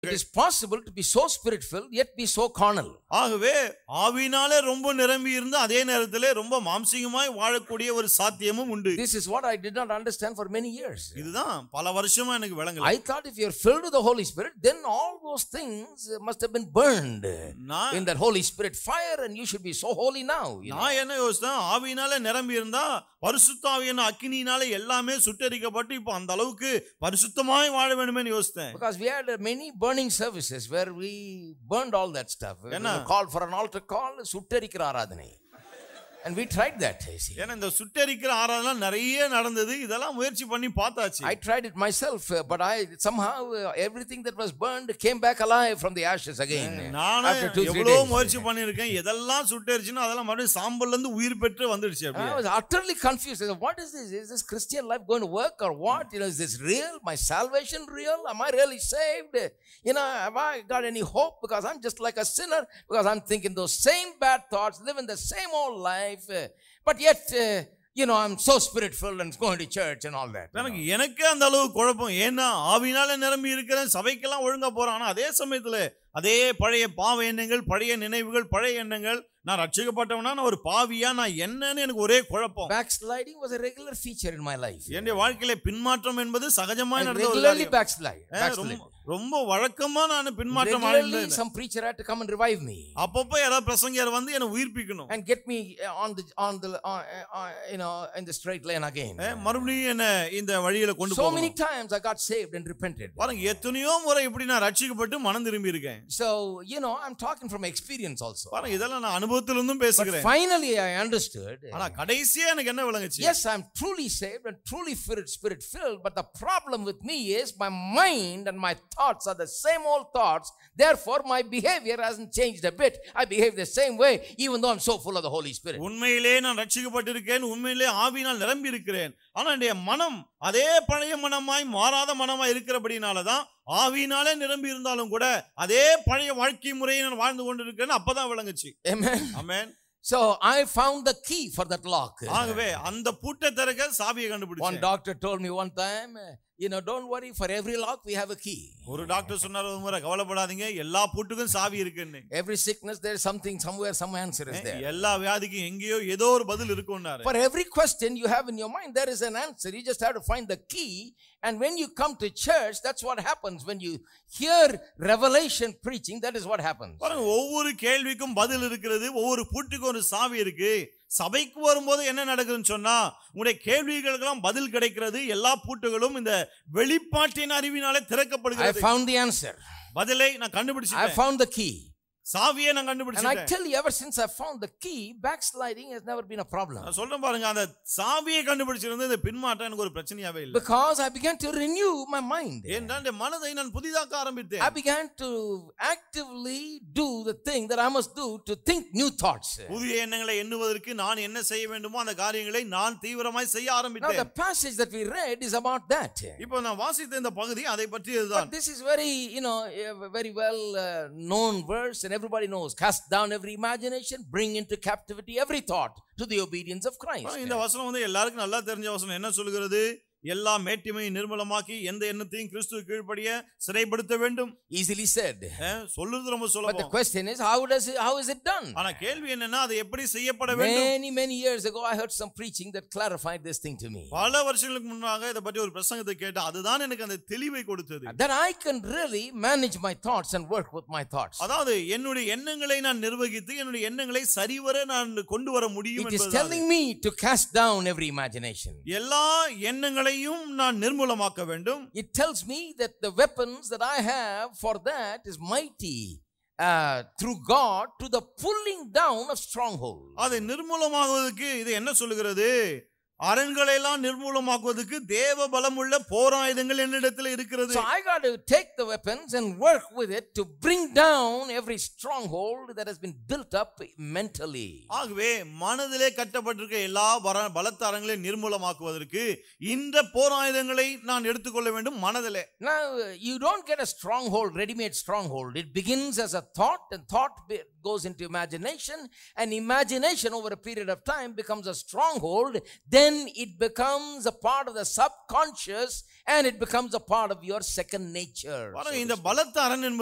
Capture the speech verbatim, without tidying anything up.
It is possible to be so spirit filled yet be so carnal. ஆகவே ஆவியினாலே ரொம்ப நிரம்பி இருந்து அதே நேரத்திலே ரொம்ப மாம்சீகமாய் வாழக்கூடிய ஒரு சாத்தியமும் உண்டு. This is what I did not understand for many years. இதுதான் பல வருஷமா எனக்கு விளங்கல. I thought if you are filled with the Holy Spirit, then all those things must have been burned in that Holy Spirit fire and you should be so holy now. நான் என்ன யோசித்தேன், ஆவியினாலே நிரம்பி இருந்தா பரிசுத்த ஆவியான அக்கினியினாலே எல்லாமே சுட்டெரிக்கப்பட்டு இப்போ அந்த அளவுக்கு பரிசுத்தமாய் வாழ வேண்டும்னு யோசித்தேன். Because we had many burning services where we burned all that stuff. We called for an altar call, சுட்டெரிக்கிற ஆராதனை. And we tried that. ஏன்னா இந்த சுட்டெரிக்கிற ஆராதனை நிறைய நடந்தது. இதெல்லாம் முயற்சி பண்ணி பார்த்தாச்சு. I tried it myself, but I somehow everything that was burned came back alive from the ashes again. நான் எவ்வளவு முயற்சி பண்ணிருக்கேன். எதெல்லாம் சுட்டெரிச்சுனோ அதெல்லாம் மறுபடியும் சாம்பல்ல இருந்து உயிர் பெற்று வந்துருச்சு அப்படியே. I was utterly confused. What is this? Is this Christian life going to work or what? You know, is this real? My salvation real? Am I really saved? You know, have I got any hope? Because I'm just like a sinner. Because I'm thinking those same bad thoughts, living the same old life. But yet, uh, you know, I'm so spirit filled and going to church and all that. எனக்கு எனக்கு அந்த அளவு குழப்பம். ஏன்னா ஆவியினால நிரம்பி இருக்கிறேன், சபைக்கெல்லாம் ஒழுங்கா போறேன். ஆனா அதே சமயத்துல அதே பழைய பாவ எண்ணங்கள், பழைய நினைவுகள், பழைய எண்ணங்கள், நான் ரட்சிக்கப்பட்டவனா நான் ஒரு பாவியா நான் என்னன்னு எனக்கு ஒரே குழப்பம். Backsliding was a regular feature in my life. என்னுடைய வாழ்க்கையில பின்மாற்றம் என்பது சகஜமாய் நடந்த ஒரு regularly backslide. backslide. ரொம்ப வழக்கமா நான் பின்மாற்றம் ஆனேன். Some preacher had to come and revive me. அப்பப்போ யாராவது பிரசங்கியார் வந்து என்னை உயிர்ப்பிக்கணும். And get me on the on the uh, uh, you know in the straight lane again. மறுபடியும் என்ன இந்த வழியில கொண்டு போகணும். So many times I got saved and repented. பாருங்க எத்தனையோ முறை இப்படி நான் ரட்சிக்கப்பட்டு மனம் திரும்பி இருக்கேன். So you know I'm talking from experience also. பாருங்க இதெல்லாம் நான் அனுபவத்திலிருந்தும் பேசுகிறேன். But finally I understood. ஆனா கடைசியா எனக்கு என்ன விளங்குச்சு? Yes, I'm truly saved and truly spirit spirit filled, but the problem with me is my mind and my thoughts are the same old thoughts. Therefore my behavior hasn't changed a bit. I behave the same way even though I'm so full of the Holy Spirit. உண்மையிலே நான் ரட்சிக்கப்பட்டிருக்கேன், உண்மையிலே ஆவியினால் நிரம்பி இருக்கிறேன். ஆனா என்னுடைய மனம் அதே பழைய மனமாய் மாறாத மனமாய் இருக்கிறபடினால தான் ஆவியினாலே நிரம்பி இருந்தாலும் கூட அதே பழைய வாழ்க்கை முறையை நான் வாழ்ந்து கொண்டிருக்கிறேன். அப்பதான் விளங்குச்சு. Amen. Amen. So I found the key for that lock. ஆகவே அந்த பூட்டை திறக்க சாவியை கண்டுபிடிச்சேன். One doctor told me one time, you know, don't worry, for every lock we have a key. ஒரு டாக்டர் சொன்னார் ஒரு முறை, கவலைப்படாதீங்க எல்லா பூட்டுக்கும் சாவி இருக்குன்னு. Every sickness there is something somewhere some answer is there. எல்லா வியாதிக்கும் எங்கேயோ ஏதோ ஒரு பதில் இருக்கும்னாரு. For every question you have in your mind there is an answer. You just have to find the key, and when you come to church that's what happens. When you hear revelation preaching, that is what happens. பாருங்க ஒவ்வொரு கேள்விக்கும் பதில் இருக்கிறது, ஒவ்வொரு பூட்டுக்கும் ஒரு சாவி இருக்கு. சபைக்கு வரும்போது என்ன நடக்குதுன்னு சொன்னா உங்களுடைய கேள்விகளுக்கெல்லாம் பதில் கிடைக்கிறது. எல்லா பூட்டுகளும் இந்த வெளிப்பாட்டின் அறிவினாலே திறக்கப்படுகிறது. I found the answer. பதிலை நான் கண்டுபிடிச்சிட்டேன். I found the key. சாவியை நான் கண்டுபிடிச்சிட்டேன். And I tell you, ever since I found the key, backsliding has never been a problem. நான் சொல்றேன் பாருங்க, அந்த சாவியை கண்டுபிடிச்சிருந்தா இந்த பின்மாற்றம் எனக்கு ஒரு பிரச்சனையாவே இல்லை. Because I began to renew my mind. ஏனென்றால் என் மனதை நான் புதிதாக்க ஆரம்பித்தேன். I began to actively do the thing that I must do to think new thoughts. புதிய எண்ணங்களை எண்ணுவதற்கு நான் என்ன செய்ய வேண்டுமோ அந்த காரியங்களை நான் தீவிரமாய் செய்ய ஆரம்பித்தேன். Now the passage that we read is about that. இப்போ நான் வாசித்த இந்த பகுதி அதை பற்றியதுதான். But this is very, you know, very well uh, known verse, and everybody knows. Cast down every imagination, bring into captivity every thought to the obedience of Christ. இந்த வசனம் வந்து எல்லாருக்கும் நல்லா தெரிஞ்ச வசனம். என்ன சொல்கிறது? எல்லா மேட்டிமையும் நிர்மலமாக்கி எந்த எண்ணத்தையும் கிறிஸ்துவுக்கு கீழ்ப்படிய சிறைப்படுத்த வேண்டும். Easily said. சொல்றது ரொம்ப சுலபம். But the question is, how does it, how is it done? ஆனா கேள்வி என்னன்னா அது எப்படி செய்யப்பட வேண்டும்? Many many years ago I heard some preaching that clarified this thing to me. பல வருஷங்களுக்கு முன்னாக இத பற்றி ஒரு பிரசங்கத்தை கேட்டேன். அதுதான் எனக்கு அந்த தெளிவை கொடுத்தது. That I can really manage my thoughts and work with my thoughts. அதாவது என்னுடைய எண்ணங்களை நான் நிர்வகித்து என்னுடைய எண்ணங்களை சரிவர நான் கொண்டு வர முடியும் என்பது. It is telling me to cast down every imagination. எல்லா எண்ணங்களை நான் நிர்மூலமாக்க வேண்டும். It tells me that the weapons that I have for that is mighty uh, through God to the pulling down of strongholds. அதை நிர்மூலமாக்குவதற்கு இது என்ன சொல்லுகிறது? அரண்களை எல்லாம் நிர்மூலமாக்குவதற்கு தேவ பலமுள்ள போராயுதங்கள் என்னிடத்தில் இருக்கிறது. So I got to take the weapons and work with it to bring down every stronghold that has been built up mentally. ஆகவே மனதிலே கட்டப்பட்டிருக்க எல்லா பர- பலத்த அரங்களையும் நிர்மூலமாக்குவதற்கு இந்த போராயுதங்களை நான் எடுத்துக்கொள்ள வேண்டும் மனதிலே. Now, you don't get a stronghold, ready-made stronghold. It begins as a thought, and thought be- goes into imagination, and imagination over a period of time becomes a stronghold. Then it becomes a part of the subconscious, and it becomes a part of your second nature. பாருங்க, இந்த பலத்த அரண் என்பது